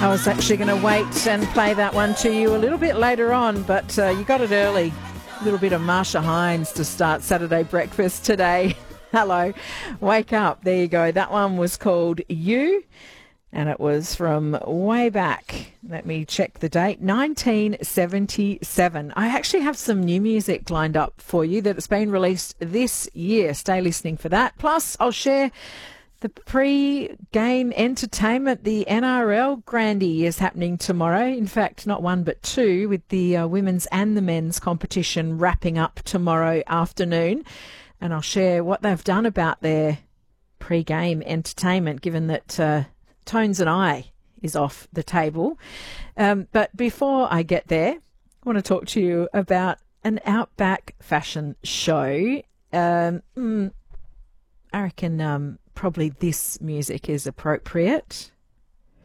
I was actually going to wait and play that one to you a little bit later on, but you got it early. A little bit of Marsha Hines to start Saturday breakfast today. Hello, wake up. There you go. That one was called You, and it was from way back. Let me check the date, 1977. I actually have some new music lined up for you that has been released this year. Stay listening for that. Plus, I'll share the pre-game entertainment. The NRL Grandie is happening tomorrow. In fact, not one but two, with the women's and the men's competition wrapping up tomorrow afternoon. And I'll share what they've done about their pre-game entertainment, given that Tones and I is off the table. But before I get there, I want to talk to you about an Outback fashion show. I reckon probably this music is appropriate.